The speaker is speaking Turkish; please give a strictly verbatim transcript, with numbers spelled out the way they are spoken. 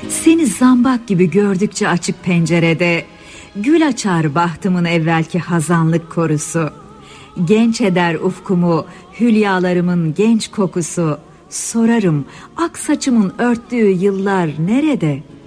Seni zambak gibi gördükçe açık pencerede, gül açar bahtımın evvelki hazanlık korusu. Genç eder ufkumu hülyalarımın genç kokusu. Sorarım ak saçımın örttüğü yıllar nerede?